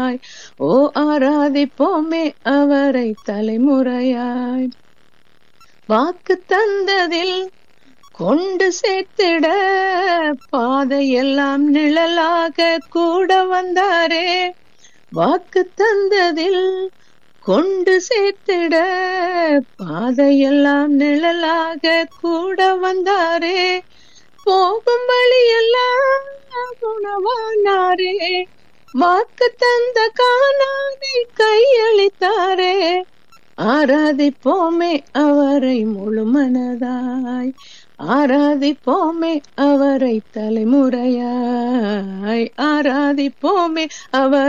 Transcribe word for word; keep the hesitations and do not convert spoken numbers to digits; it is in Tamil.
தலைமுறையாய். ஓ ஆராதிப்போமே அவரை தலைமுறையாய். வாக்கு தந்ததில் கொண்டு சேர்த்திட பாதையெல்லாம் நிழலாக கூட வந்தாரே. வாக்கு தந்ததில் கொண்டு சேர்த்திட பாதையெல்லாம் நிழலாக கூட வந்தாரே. போகும் வழியெல்லாம் உணவானாரே. வாக்கு தந்த கானானை கையளித்தாரே. ஆராதிப்போமே அவரை முழு மனதாய். ஆராதிப்போமே அவரை தலைமுறையாய். ஆராதிப்போமே அவர்